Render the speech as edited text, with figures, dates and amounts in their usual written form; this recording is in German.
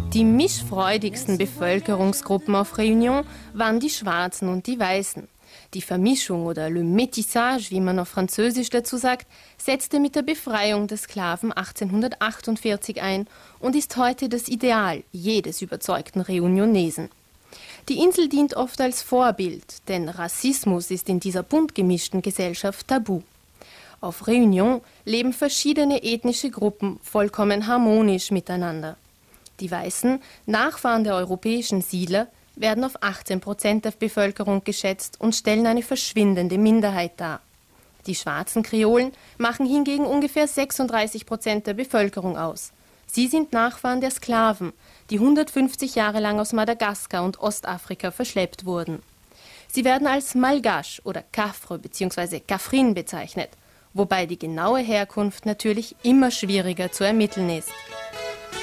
Die mischfreudigsten Bevölkerungsgruppen auf Réunion waren die Schwarzen und die Weißen. Die Vermischung oder le Métissage, wie man auf Französisch dazu sagt, setzte mit der Befreiung der Sklaven 1848 ein und ist heute das Ideal jedes überzeugten Reunionesen. Die Insel dient oft als Vorbild, denn Rassismus ist in dieser bunt gemischten Gesellschaft tabu. Auf Réunion leben verschiedene ethnische Gruppen vollkommen harmonisch miteinander. Die Weißen, Nachfahren der europäischen Siedler, werden auf 18% der Bevölkerung geschätzt und stellen eine verschwindende Minderheit dar. Die schwarzen Kreolen machen hingegen ungefähr 36% der Bevölkerung aus. Sie sind Nachfahren der Sklaven, die 150 Jahre lang aus Madagaskar und Ostafrika verschleppt wurden. Sie werden als Malgache oder Kafre bzw. Kafrin bezeichnet, wobei die genaue Herkunft natürlich immer schwieriger zu ermitteln ist.